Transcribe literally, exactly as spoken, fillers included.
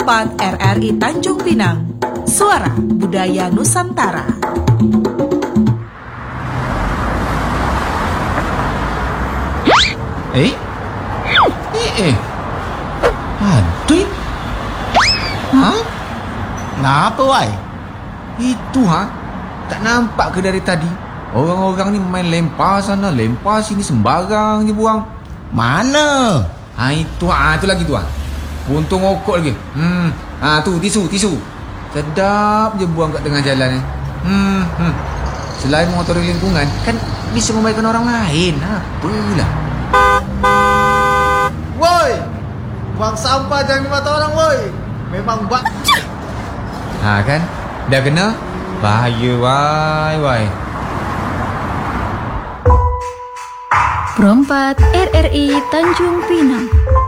empat R R I Tanjung Pinang. Suara Budaya Nusantara. Eh? Eh eh. Aduh. Hah? Kenapa wai? Itu ha? Tak nampak ke dari tadi? Orang-orang ni main lempar sana, lempar sini, sembarang je buang. Mana? Ha itu ha, tu lagi tu ha. Buntung rokok lagi. Hmm, ha tu tisu, tisu. Sedap je buang kat tengah jalan ni. Hmm, hmm. Selain mengotori lingkungan, kan bisa membaikkan orang lain. Apalah. Woi, buang sampah jangan di mata orang, woi. Memang bak. Ha kan? Dah kena? Bahaya wai wai. Pro empat R R I Tanjung Pinang.